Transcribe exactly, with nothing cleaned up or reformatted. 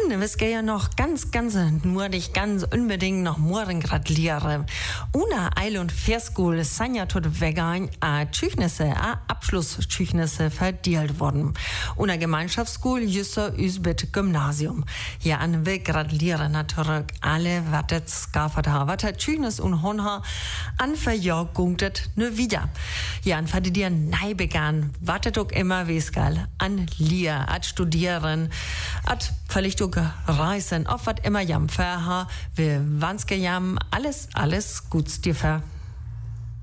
An, wir gehen ja noch ganz, ganz, nur dich ganz unbedingt noch morgen gratulieren. Una Eil- und Fairschule sind ja tot vegan a Tschüchnisse, a Abschlusstschüchnisse verdeelt worden. Una Gemeinschaftsschule jüsser Üsbit Gymnasium. Ja, an wir gratulieren natürlich alle, was jetzt gaffert haben, was hat Tschüchnis und Honha an Verjagungtet ne wieder. Ja, an fadi dir nei begann, wartet auch immer wesgal an Lier, at studieren, at vielleicht auch reisen, auf wat immer jam verha, wir wanske jam, alles, alles guts dir ver.